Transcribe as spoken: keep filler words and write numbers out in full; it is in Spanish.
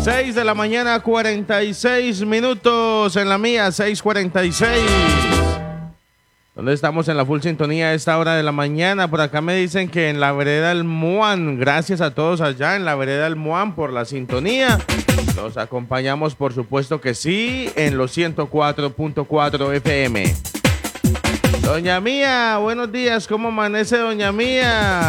seis de la mañana, cuarenta y seis minutos en la mía, seis cuarenta y seis. ¿Dónde estamos en la full sintonía a esta hora de la mañana? Por acá me dicen que en la vereda El Muan. Gracias a todos allá en la vereda El Muan por la sintonía. Los acompañamos, por supuesto que sí, en los ciento cuatro punto cuatro F M. Doña Mía, buenos días. ¿Cómo amanece, doña Mía?